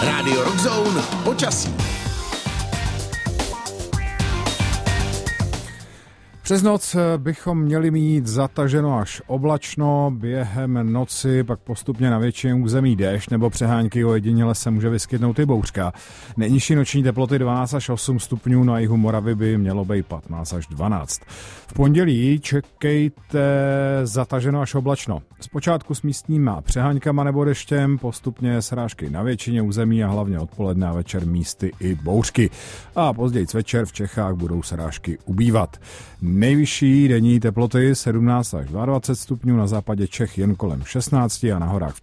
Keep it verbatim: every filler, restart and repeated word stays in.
Rádio Rockzone počasí. Přes noc bychom měli mít zataženo až oblačno, během noci pak postupně na většině území déšť nebo přehánky, ojediněle se může vyskytnout i bouřka. Nejnižší noční teploty dvanáct až osm stupňů, na jihu Moravy by mělo být patnáct až dvanáct. V pondělí čekejte zataženo až oblačno. Zpočátku s místníma přeháňkama nebo deštěm, postupně srážky na většině území a hlavně odpoledne a večer místy i bouřky. A později večer v Čechách budou srážky ubývat. Nejvyšší denní teploty sedmnáct až dvacet dva stupňů, na západě Čech jen kolem šestnáct a na horách v